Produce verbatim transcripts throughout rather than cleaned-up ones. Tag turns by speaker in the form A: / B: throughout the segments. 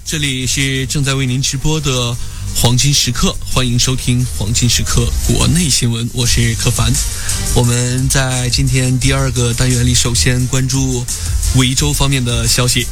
A: 这里是正在为您直播的黄金时刻，欢迎收听黄金时刻国内新闻，我是柯凡。我们在今天第二个单元里，首先关注维州方面的消息。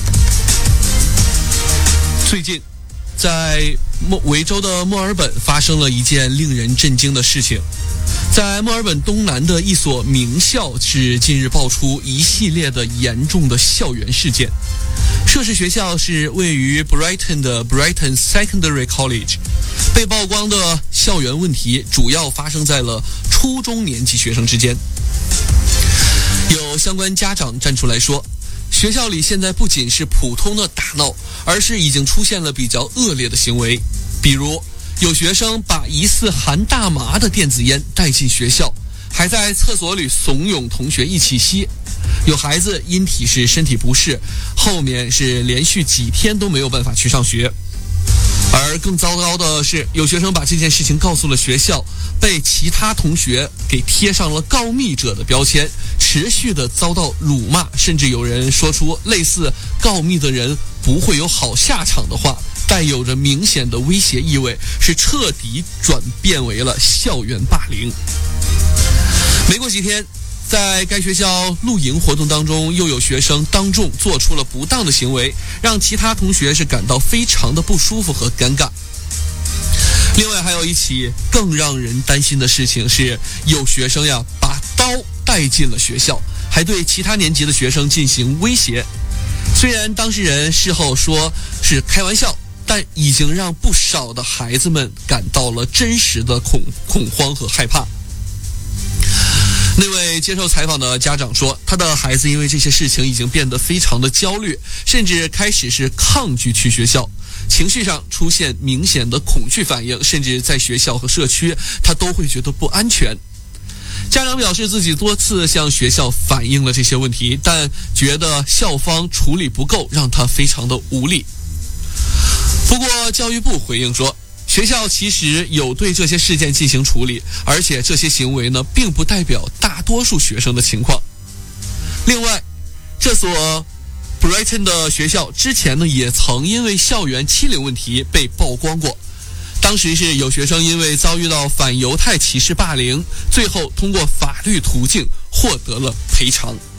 A: 最近在维州的墨尔本发生了一件令人震惊的事情。在墨尔本东南的一所名校是近日爆出一系列的严重的校园事件。涉事学校是位于 Brighton 的 Brighton Secondary College， 被曝光的校园问题主要发生在了初中年级学生之间。有相关家长站出来说，学校里现在不仅是普通的打闹，而是已经出现了比较恶劣的行为，比如有学生把疑似含大麻的电子烟带进学校，还在厕所里怂恿同学一起吸。有孩子因体是身体不适，后面是连续几天都没有办法去上学。而更糟糕的是，有学生把这件事情告诉了学校，被其他同学给贴上了告密者的标签，持续的遭到辱骂，甚至有人说出类似告密的人不会有好下场的话，带有着明显的威胁意味，是彻底转变为了校园霸凌。没过几天，在该学校露营活动当中，又有学生当众做出了不当的行为，让其他同学是感到非常的不舒服和尴尬。另外还有一起更让人担心的事情是，有学生呀把刀带进了学校，还对其他年级的学生进行威胁。虽然当事人事后说是开玩笑，但已经让不少的孩子们感到了真实的恐恐慌和害怕。那位接受采访的家长说，他的孩子因为这些事情已经变得非常的焦虑，甚至开始是抗拒去学校，情绪上出现明显的恐惧反应，甚至在学校和社区他都会觉得不安全。家长表示自己多次向学校反映了这些问题，但觉得校方处理不够，让他非常的无力。不过教育部回应说，学校其实有对这些事件进行处理，而且这些行为呢，并不代表大多数学生的情况。另外，这所 Brighton 的学校之前呢，也曾因为校园欺凌问题被曝光过。当时是有学生因为遭遇到反犹太歧视霸凌，最后通过法律途径获得了赔偿。